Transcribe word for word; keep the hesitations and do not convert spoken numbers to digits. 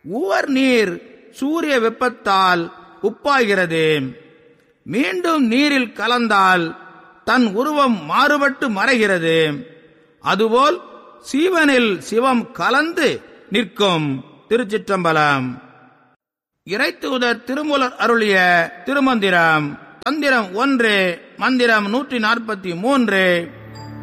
உவர் நீர் சூரிய வெப்பத்தால் உப்பாகிறது. மீண்டும் நீரில் கலந்தால் தன் உருவம் மாறுபட்டு மறைகிறது. அதுபோல் சீவனில் சிவம் கலந்து நிற்கும். திருச்சிற்றம்பலம். இறைத்தூதர் திருமூலர் அருளிய திருமந்திரம். தந்திரம் ஒன்று, மந்திரம் நூற்றி நாற்பத்தி மூன்று.